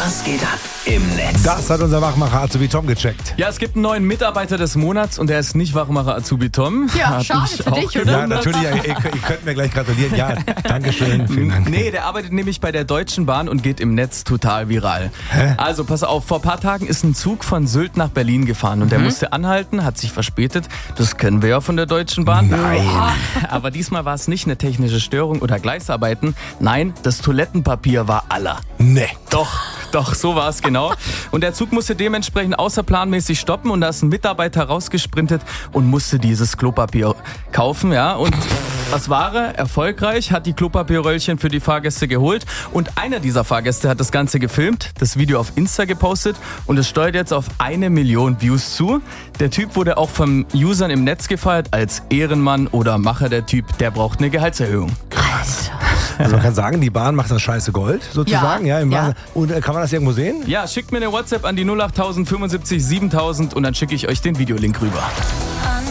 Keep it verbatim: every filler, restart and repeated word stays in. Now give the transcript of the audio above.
Was geht ab im Netz? Das hat unser Wachmacher Azubi Tom gecheckt. Ja, es gibt einen neuen Mitarbeiter des Monats und der ist nicht Wachmacher Azubi Tom. Ja, Hat schade mich für auch dich, oder? Ja, natürlich, ihr, ihr könnt mir gleich gratulieren. Ja, Dankeschön, vielen Dank. Nee, der arbeitet nämlich bei der Deutschen Bahn und geht im Netz total viral. Hä? Also pass auf, vor ein paar Tagen ist ein Zug von Sylt nach Berlin gefahren und der Mhm. musste anhalten, hat sich verspätet. Das kennen wir ja von der Deutschen Bahn. Nein. Aber diesmal war es nicht eine technische Störung oder Gleisarbeiten. Nein, das Toilettenpapier war aller. Nee. Doch, doch, so war es genau. Und der Zug musste dementsprechend außerplanmäßig stoppen und da ist ein Mitarbeiter rausgesprintet und musste dieses Klopapier kaufen, ja. Und was war er? Erfolgreich, hat die Klopapierröllchen für die Fahrgäste geholt und einer dieser Fahrgäste hat das Ganze gefilmt, das Video auf Insta gepostet und es steuert jetzt auf eine Million Views zu. Der Typ wurde auch von Usern im Netz gefeiert als Ehrenmann oder Macher. Der Typ, der braucht eine Gehaltserhöhung. Also man kann sagen, die Bahn macht das scheiße Gold, sozusagen. Ja, im ja. Wahnsinn. Und äh, kann man das irgendwo sehen? Ja, schickt mir eine WhatsApp an die null acht null null fünfundsiebzig siebentausend und dann schicke ich euch den Videolink rüber.